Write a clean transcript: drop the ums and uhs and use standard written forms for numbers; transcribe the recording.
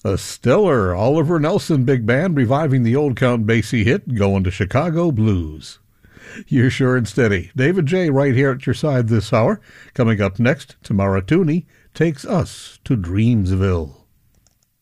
A stellar Oliver Nelson big band reviving the old Count Basie hit, Going to Chicago Blues. You're sure and steady. David J. right here at your side this hour. Coming up next, Tamara Tooney takes us to Dreamsville.